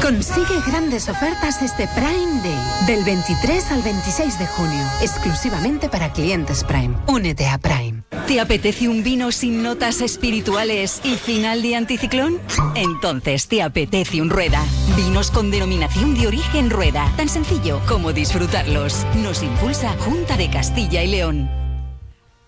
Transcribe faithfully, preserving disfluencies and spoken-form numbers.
Consigue grandes ofertas este Prime Day, del veintitrés al veintiséis de junio, exclusivamente para clientes Prime. Únete a Prime. ¿Te apetece un vino sin notas espirituales y final de anticiclón? Entonces te apetece un Rueda. Vinos con denominación de origen Rueda. Tan sencillo como disfrutarlos. Nos impulsa Junta de Castilla y León.